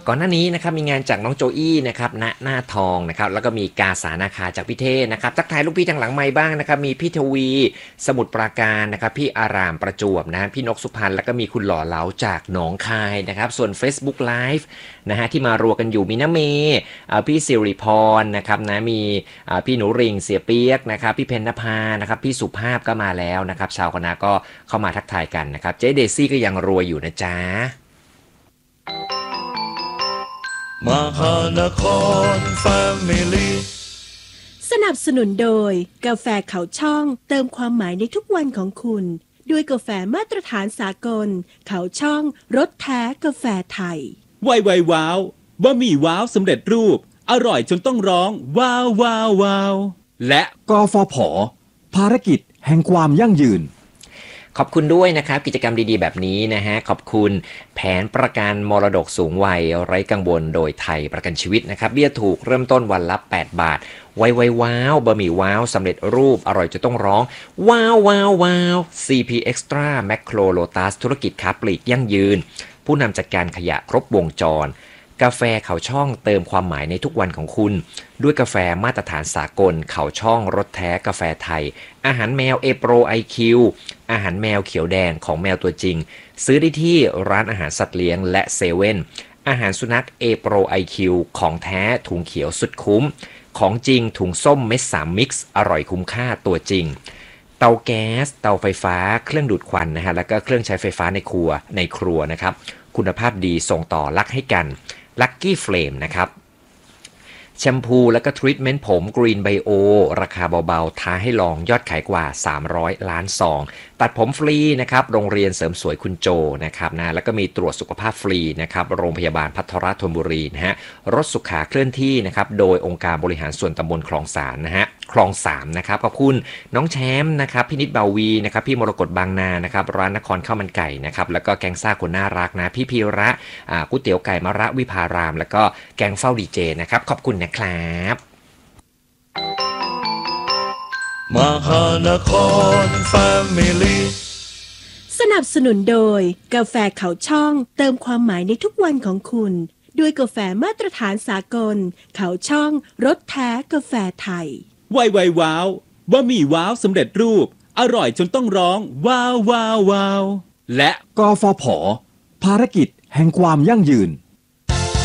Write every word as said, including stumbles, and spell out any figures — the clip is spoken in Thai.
ก่อนหน้านี้นะครับมีงานจากน้องโจอี้นะครับณหน้าทองนะครับแล้วก็มีกาสานาคาจากพี่เท่นะครับทักทายลูกพี่ทางหลังไมค์บ้างนะครับมีพี่ทวีสมุทรปราการนะครับพี่อารามประจวบนะพี่นกสุพรรณแล้วก็มีคุณหล่อเหลาจากหนองคายนะครับส่วน Facebook Live นะฮะที่มารัวกันอยู่มีน้าเมย์พี่สิริพรนะครับนะมีพี่หนูริงเสียเปียกนะครับพี่เพญนภานะครับพี่สุภาพก็มาแล้วนะครับชาวคณะก็เข้ามาทักทายกันนะครับเจ๊เดซี่ก็ยังรวยอยู่นะจ๊ะมหานครแฟมิลี่สนับสนุนโดยกาแฟเขาช่องเติมความหมายในทุกวันของคุณด้วยกาแฟมาตรฐานสากลเขาช่องรสแท้กาแฟไทยไวไวว้าวบะหมี่ว้าวสำเร็จรูปอร่อยจนต้องร้องว้าวว้าวว้าวและกฟผ.ภารกิจแห่งความยั่งยืนขอบคุณด้วยนะครับกิจกรรมดีๆแบบนี้นะฮะขอบคุณแผนประกันมรดกสูงวัยไร้กังวลโดยไทยประกันชีวิตนะครับเบี้ยถูกเริ่มต้นวันละแปดบาทไวไวว้าวบะหมี่ว้าวสำเร็จรูปอร่อยจะต้องร้องว้าวว้าวว้าว ซี พี Extra Macro Lotus ธุรกิจค้าปลีกยั่งยืนผู้นำจัดการขยะครบวงจรกาแฟเขาช่องเติมความหมายในทุกวันของคุณด้วยกาแฟมาตรฐานสากลเขาช่องรสแท้กาแฟไทยอาหารแมวเอโปร ไอ คิว อาหารแมวเขียวแดงของแมวตัวจริงซื้อได้ที่ร้านอาหารสัตว์เลี้ยงและเซเว่นอาหารสุนัขเอโปร ไอ คิว ของแท้ถุงเขียวสุดคุ้มของจริงถุงส้มเม็ดสามมิกซ์อร่อยคุ้มค่าตัวจริงเตาแก๊สเตาไฟฟ้าเครื่องดูดควันนะฮะแล้วก็เครื่องใช้ไฟฟ้าในครัวในครัวนะครับคุณภาพดีส่งต่อรักให้กันLucky Flame นะครับแชมพูและก็ทรีทเมนต์ผม Green Bio ราคาเบาๆท้าให้ลองยอดขายกว่าสามร้อยล้านซองตัดผมฟรีนะครับโรงเรียนเสริมสวยคุณโจนะครับนะแล้วก็มีตรวจสุขภาพฟรีนะครับโรงพยาบาลภัทรธนบุรีนะฮะรถสุขาเคลื่อนที่นะครับโดยองค์การบริหารส่วนตำบลคลองสานนะฮะคลองสามนะครับขอบคุณน้องแชมป์นะครับพี่นิดเบาวีนะครับพี่มรกตบางนานะครับร้านนครข้าวมันไก่นะครับแล้วก็แกงซ่าคนน่ารักนะพี่พีระอ่าก๋วยเตี๋ยวไก่มะระวิภารามแล้วก็แกงเฝ้าดีเจนะครับขอบคุณนะครับมหานครแฟมิลี่สนับสนุนโดยกาแฟเขาช่องเติมความหมายในทุกวันของคุณด้วยกาแฟมาตรฐานสากลเขาช่องรสแท้กาแฟไทยไวไวว้าวบะหมี่ว้าวสำเร็จรูปอร่อยจนต้องร้องว้าวว้าวว้าวและกฟผ.ภารกิจแห่งความยั่งยืน